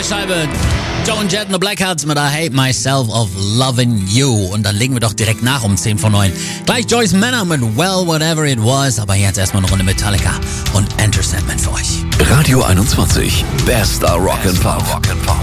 Scheibe. Joan Jett and the Blackhearts mit I Hate Myself of Loving You. Und dann legen wir doch direkt nach um 10 vor 9. Gleich Joyce Manor mit Well, Whatever It Was. Aber jetzt erstmal eine Runde Metallica und Enter Sandman für euch. Radio 21, bester Rock'n'Pop.